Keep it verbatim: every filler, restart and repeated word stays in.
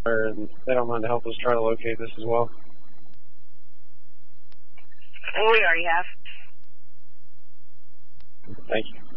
and they don't mind to help us try to locate this as well. We already have. Thank you.